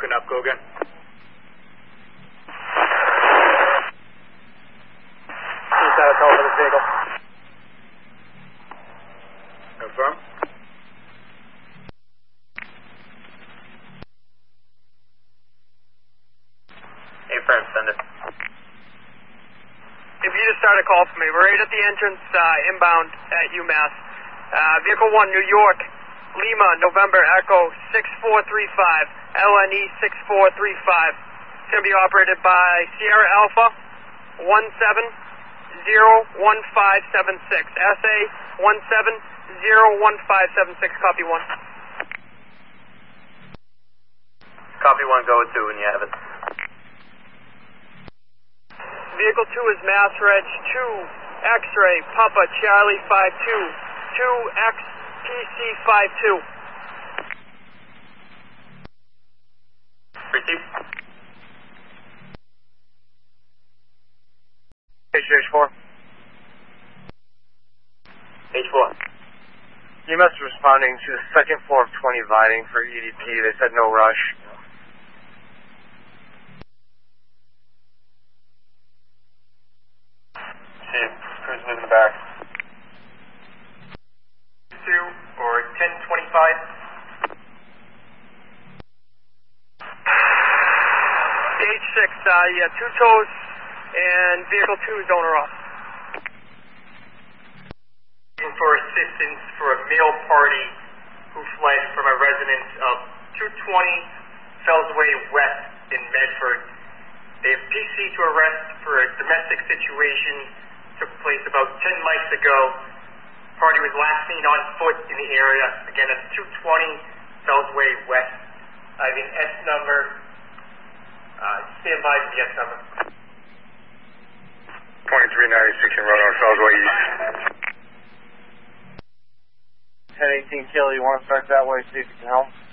broken up. Go again. Please have a call for this vehicle. Confirm. Affirm, send it. If you just start a call for me, we're right at the entrance inbound at UMass. Vehicle 1, New York, Lima, November, Echo 6435, LNE 6435. It's going to be operated by Sierra Alpha 171576, SA 171576, copy 1. Copy 1, go with 2 when you have it. Vehicle 2 is Mass Reg 2, X-Ray, Papa, Charlie 52, 2XPC52. Receive. H4. H4. EMS responding to the second floor of 20 Vining for EDP. They said no rush. Who's in the back? 2 or 1025. Stage 6, you have 2 tows and vehicle 2 is owner off. For assistance for a male party who fled from a residence of 220 Fellsway West in Medford. They have PC to arrest for a domestic situation. Took place about 10 mics ago. Party was last seen on foot in the area. Again, at 220 Fellsway West. I have an S number. Stand by for the S number. 2396 in Road on Fellsway East. 1018 Kill, you want to start that way, see if you can help?